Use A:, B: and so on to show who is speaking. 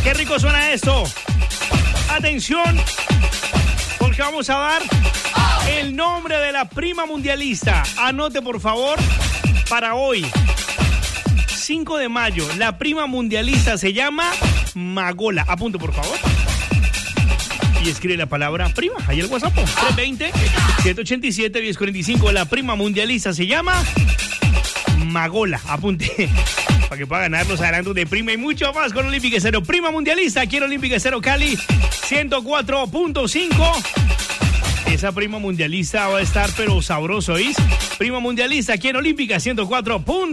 A: Qué rico suena esto. Atención, porque vamos a dar el nombre de la prima mundialista. Anote, por favor, para hoy, 5 de mayo. La prima mundialista se llama Magola. Apunte, por favor. Y escribe la palabra prima. Ahí el WhatsApp. 320-787-1045. La prima mundialista se llama Magola. Apunte. Para que pueda ganar los adelantos de prima y mucho más con Olímpica Estéreo. Prima mundialista aquí en Olímpica Estéreo Cali 104.5. Esa prima mundialista va a estar pero sabroso, ¿oís? Prima mundialista aquí en Olímpica 104.5.